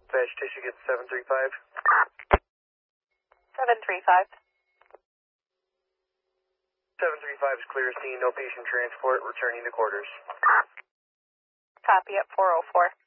Vegetation gets 735. 735. 735 is clear, seeing no patient transport, returning to quarters. Copy at 404.